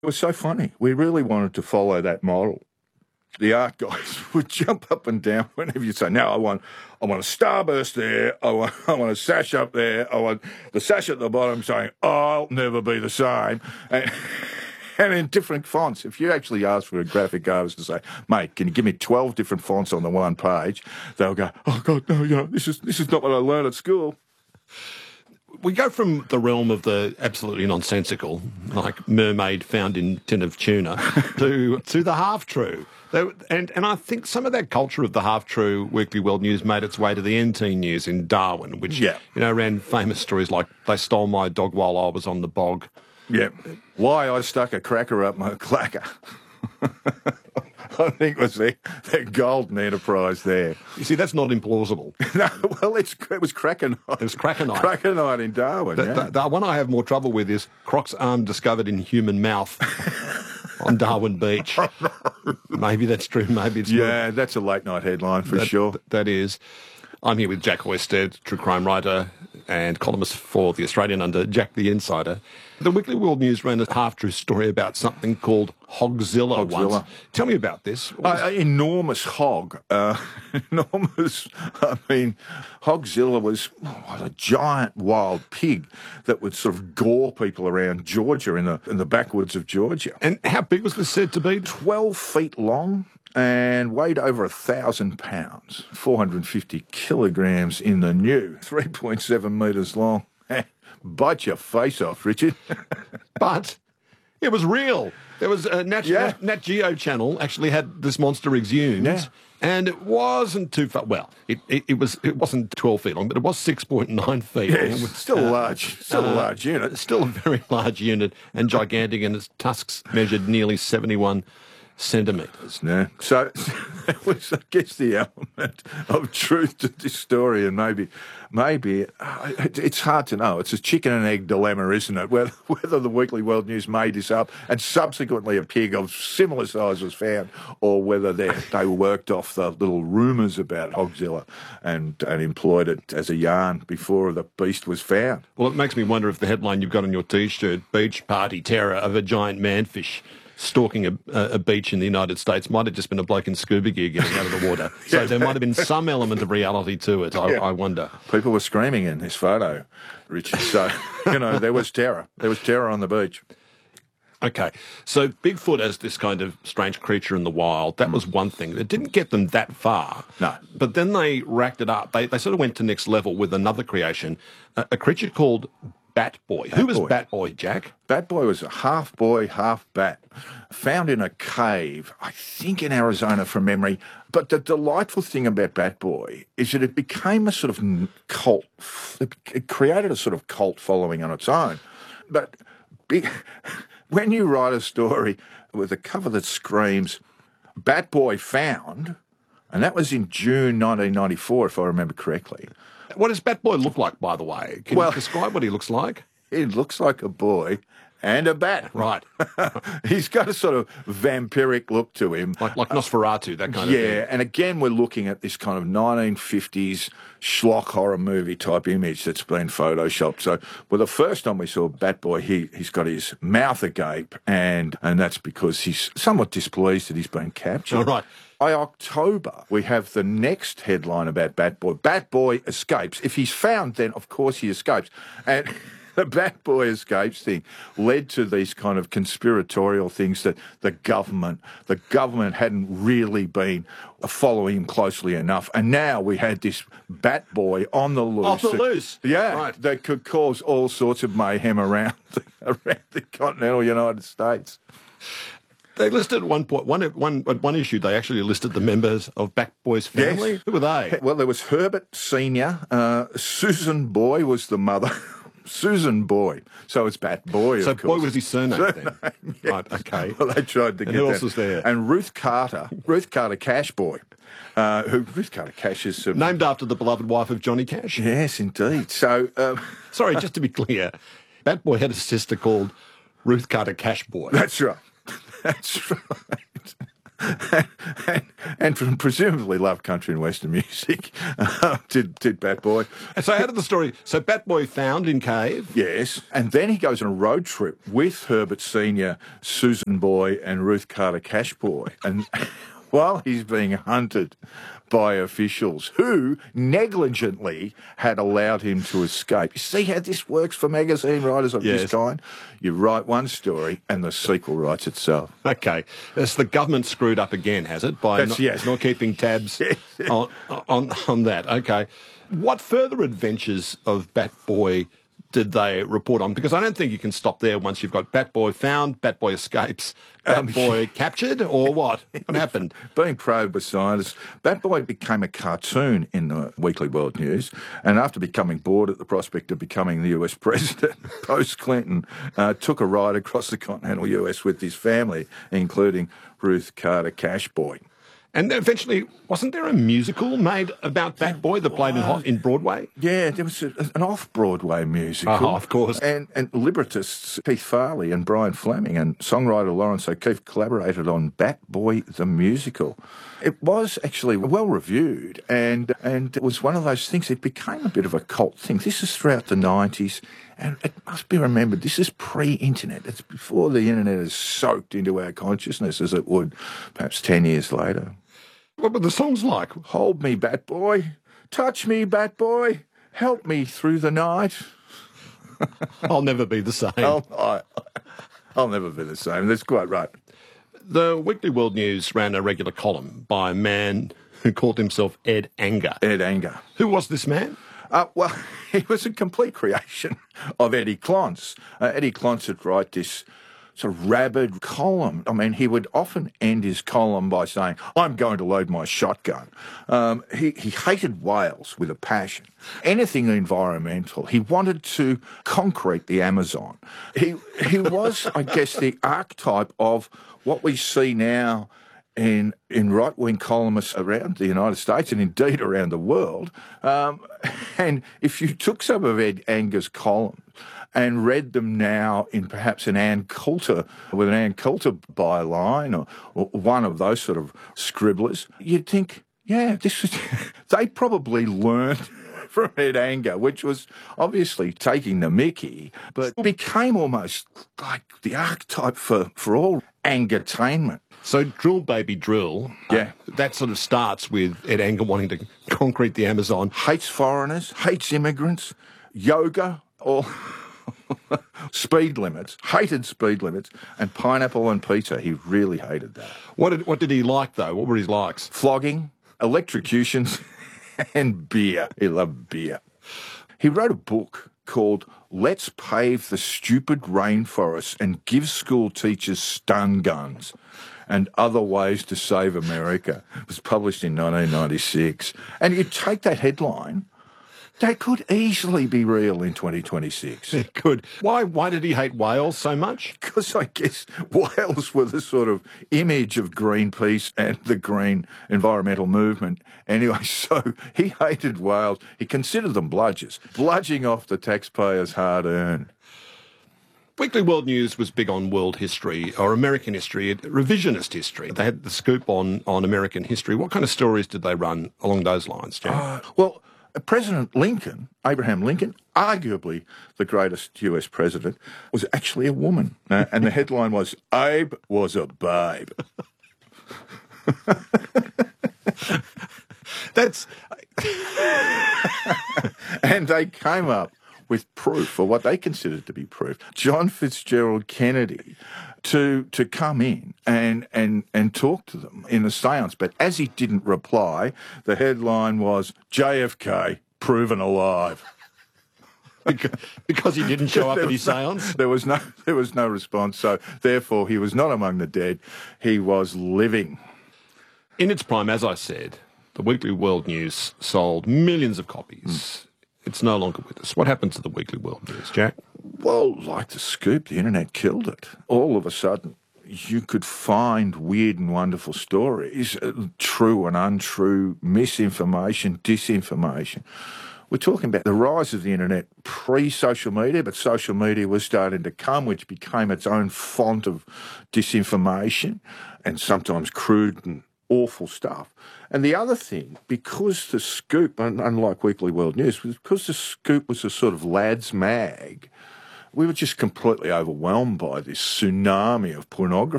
It was so funny. We really wanted to follow that model. The art guys would jump up and down whenever you say, "Now I want a starburst there. I want a sash up there. I want the sash at the bottom saying I'll never be the same." And in different fonts. If you actually ask for a graphic artist to say, "Mate, can you give me 12 different fonts on the one page?" They'll go, "Oh God, no, this is not what I learned at school." We go from the realm of the absolutely nonsensical, like mermaid found in tin of tuna, to the half-true. And I think some of that culture of the half-true Weekly World News made its way to the NT News in Darwin, which ran famous stories like "They stole my dog while I was on the bog." Yeah. Why I stuck a cracker up my clacker. I think was their golden enterprise there. You see, that's not implausible. No, well, it was Cracker Night. It was Cracker Night. Cracker Night in Darwin, The one I have more trouble with is Croc's arm discovered in human mouth on Darwin Beach. Maybe that's true, maybe it's not. Yeah, that's a late-night headline for sure. That is. I'm here with Jack Hoysted, true crime writer and columnist for The Australian under Jack the Insider. The Weekly World News ran a half-true story about something called Hogzilla once. Tell me about this. Enormous hog. Enormous. I mean, Hogzilla was a giant wild pig that would sort of gore people around Georgia in the backwoods of Georgia. And how big was this said to be? 12 feet long and weighed over 1,000 pounds, 450 kilograms in the new, 3.7 metres long. Bite your face off, Richard. But it was real. There was a Nat Geo channel actually had this monster exhumed, and it wasn't too far. Well, it wasn't 12 feet long, but it was 6.9 feet. Yeah, still a large unit. Still a very large unit and gigantic, and its tusks measured nearly 71 centimetres. Yeah. So that was, I guess, the element of truth to this story, and maybe it's hard to know. It's a chicken and egg dilemma, isn't it? Whether the Weekly World News made this up and subsequently a pig of similar size was found, or whether they worked off the little rumours about Hogzilla and employed it as a yarn before the beast was found. Well, it makes me wonder if the headline you've got on your T-shirt, "Beach Party Terror of a Giant Manfish Stalking a beach in the United States," might have just been a bloke in scuba gear getting out of the water. So there might have been some element of reality to it, I wonder. People were screaming in this photo, Richard. So, there was terror. There was terror on the beach. Okay, so Bigfoot as this kind of strange creature in the wild, that was one thing. It didn't get them that far. No. But then they racked it up. They sort of went to next level with another creation, a creature called Bat Boy. Who was Bat Boy, Jack? Bat Boy was a half boy, half bat, found in a cave, I think in Arizona from memory. But the delightful thing about Bat Boy is that it became a sort of cult. It created a sort of cult following on its own. But when you write a story with a cover that screams, "Bat Boy found," and that was in June 1994, if I remember correctly. What does Bat Boy look like, by the way? Can you describe what he looks like? He looks like a boy and a bat. Right. He's got a sort of vampiric look to him. Like Nosferatu, that kind of thing. Yeah, and again, we're looking at this kind of 1950s schlock horror movie type image that's been photoshopped. So, the first time we saw Bat Boy, he's got his mouth agape, and that's because he's somewhat displeased that he's been captured. All right. By October, we have the next headline about Bat Boy. Bat Boy escapes. If he's found, then of course he escapes. And the Bat Boy escapes thing led to these kind of conspiratorial things that the government hadn't really been following him closely enough. And now we had this Bat Boy on the loose. Off the loose. Yeah, right. That could cause all sorts of mayhem around the continental United States. They listed at one point, one issue, they actually listed the members of Bat Boy's family. Yes. Who were they? Well, there was Herbert Sr., Susan Boy was the mother. Susan Boy. So it's Bat Boy, So of course. Boy was his surname then? Yeah. Right, okay. Well, they tried to get who that. else was there? And Ruth Carter Cash Boy. Ruth Carter Cash is... Named after the beloved wife of Johnny Cash? Yes, indeed. So... Sorry, just to be clear, Bat Boy had a sister called Ruth Carter Cash Boy. That's right. That's right. and presumably loved country and western music. Did Bat Boy. And so how did the story... So Bat Boy found in cave? Yes. And then he goes on a road trip with Herbert Senior, Susan Boy and Ruth Carter Cash Boy. And while he's being hunted by officials who negligently had allowed him to escape. You see how this works for magazine writers of this kind? You write one story and the sequel writes itself. Okay. That's the government screwed up again, has it? By not keeping tabs on that. Okay. What further adventures of Bat Boy did they report on? Because I don't think you can stop there once you've got Bat Boy found, Bat Boy escapes, Bat Boy captured, or what? What happened? Being probed by scientists, Bat Boy became a cartoon in the Weekly World News, and after becoming bored at the prospect of becoming the US president post-Clinton, took a ride across the continental US with his family, including Ruth Carter Cash Boy. And eventually, wasn't there a musical made about Bat Boy that played in Broadway? Yeah, there was an off-Broadway musical. Oh, of course. And librettists Keith Farley and Brian Fleming and songwriter Lawrence O'Keefe collaborated on Bat Boy the musical. It was actually well reviewed, and it was one of those things. It became a bit of a cult thing. This is throughout the 90s, and it must be remembered, this is pre-internet. It's before the internet is soaked into our consciousness as it would perhaps 10 years later. What were the songs like? Hold me, Bat Boy. Touch me, Bat Boy. Help me through the night. I'll never be the same. I'll never be the same. That's quite right. The Weekly World News ran a regular column by a man who called himself Ed Anger. Ed Anger. Who was this man? Well, he was a complete creation of Eddie Clonce. Eddie Clonce would write this sort of rabid column. I mean, he would often end his column by saying, I'm going to load my shotgun. He hated whales with a passion. Anything environmental. He wanted to concrete the Amazon. He was, I guess, the archetype of what we see now in right-wing columnists around the United States and indeed around the world. And if you took some of Ed Anger's columns and read them now in perhaps an Ann Coulter, with an Ann Coulter byline or one of those sort of scribblers, you'd think, yeah, this was, they probably learned from Ed Anger, which was obviously taking the mickey, but became almost like the archetype for all angertainment. So Drill Baby Drill, that sort of starts with Ed Anger wanting to concrete the Amazon. Hates foreigners, hates immigrants, yoga, all speed limits, hated speed limits, and pineapple and pizza. He really hated that. What did he like, though? What were his likes? Flogging, electrocutions, and beer. He loved beer. He wrote a book called Let's Pave the Stupid Rainforests and Give School Teachers Stun Guns and Other Ways to Save America. It was published in 1996. And you take that headline, that could easily be real in 2026. It could. Why did he hate whales so much? Because I guess whales were the sort of image of Greenpeace and the green environmental movement. Anyway, so he hated whales. He considered them bludgers, bludging off the taxpayers' hard-earned. Weekly World News was big on world history, or American history, revisionist history. They had the scoop on American history. What kind of stories did they run along those lines, Jack? Well, President Lincoln, Abraham Lincoln, arguably the greatest US president, was actually a woman. And the headline was, Abe was a babe. That's... And they came up with proof, or what they considered to be proof, John Fitzgerald Kennedy to come in and talk to them in a seance. But as he didn't reply, the headline was, JFK proven alive. Because he didn't show up at his seance? There was no response, so therefore he was not among the dead. He was living. In its prime, as I said, the Weekly World News sold millions of copies. It's no longer with us. What happened to the Weekly World News, Jack? Well, like the scoop, the internet killed it. All of a sudden, you could find weird and wonderful stories, true and untrue, misinformation, disinformation, we're talking about the rise of the internet pre-social media, but social media was starting to come, which became its own font of disinformation and sometimes crude and awful stuff. And the other thing, because the Scoop, unlike Weekly World News, because the Scoop was a sort of lads mag, we were just completely overwhelmed by this tsunami of pornography.